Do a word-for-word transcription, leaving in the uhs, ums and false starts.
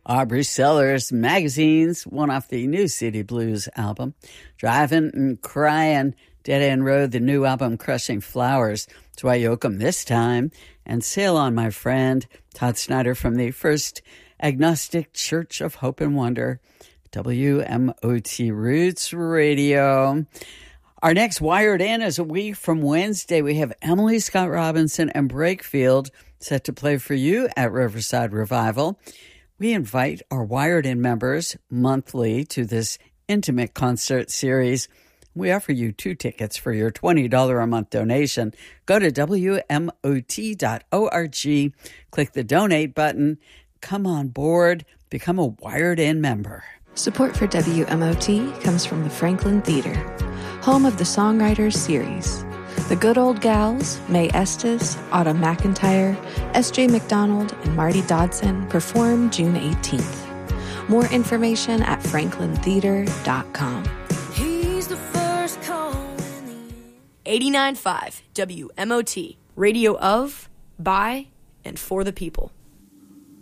Aubrey Sellers Magazines, one off the new City Blues album. Driving and Crying, Dead End Road, the new album Crushing Flowers. Dwight Yoakam this time. And Sail On, My Friend, Todd Snyder from the First Agnostic Church of Hope and Wonder. W M O T Roots Radio. Our next Wired In is a week from Wednesday. We have Emily Scott Robinson and Brakefield set to play for you at Riverside Revival. We invite our Wired In members monthly to this intimate concert series. We offer you two tickets for your twenty dollars a month donation. Go to W M O T dot org, click the donate button, come on board, become a Wired In member. Support for W M O T comes from the Franklin Theater, home of the Songwriters series. The Good Old Gals, Mae Estes, Autumn McIntyre, S J McDonald, and Marty Dodson perform June eighteenth. More information at franklin theater dot com. He's the first call in the eighty-nine point five W M O T, radio of, by, and for the people.